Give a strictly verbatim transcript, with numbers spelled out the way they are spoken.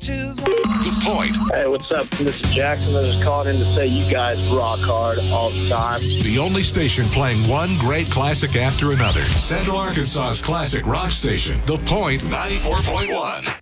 choose one. The Point. Hey, what's up? This is Jackson. I just called in to say you guys rock hard all the time. The only station playing one great classic after another. Central Arkansas's classic rock station. The Point ninety-four point one.